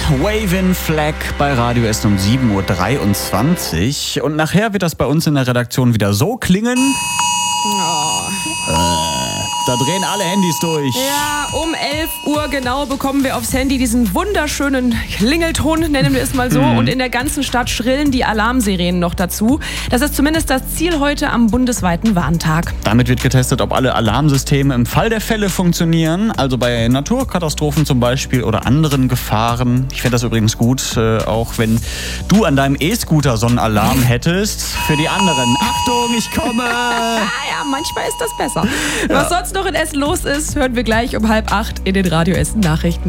Waving Flag bei Radio Essen um 7.23 Uhr. Und nachher wird das bei uns in der Redaktion wieder so klingen. Da drehen alle Handys durch. Ja, um 11 Uhr genau bekommen wir aufs Handy diesen wunderschönen Klingelton, nennen wir es mal so. Und in der ganzen Stadt schrillen die Alarmsirenen noch dazu. Das ist zumindest das Ziel heute am bundesweiten Warntag. Damit wird getestet, ob alle Alarmsysteme im Fall der Fälle funktionieren. Also bei Naturkatastrophen zum Beispiel oder anderen Gefahren. Ich fände das übrigens gut, auch wenn du an deinem E-Scooter so einen Alarm hättest. Für die anderen. Achtung, ich komme! Ja, manchmal ist das besser. Was sonst noch in Essen los ist, hören wir gleich um 7:30 in den Radio Essen Nachrichten.